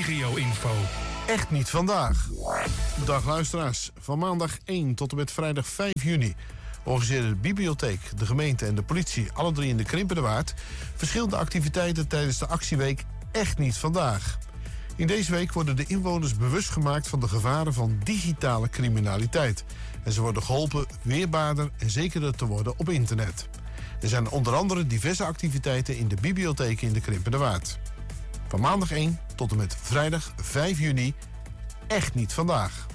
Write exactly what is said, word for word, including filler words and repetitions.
regio-info. Echt niet vandaag. Dag luisteraars. Van maandag één tot en met vrijdag vijf juni organiseerde de bibliotheek, de gemeente en de politie, alle drie in de Krimpenderwaard, verschillende activiteiten tijdens de actieweek Echt niet vandaag. In deze week worden de inwoners bewust gemaakt van de gevaren van digitale criminaliteit. En ze worden geholpen weerbaarder en zekerder te worden op internet. Er zijn onder andere diverse activiteiten in de bibliotheek in de Krimpenderwaard. Van maandag één tot en met vrijdag vijf juni, Echt niet vandaag.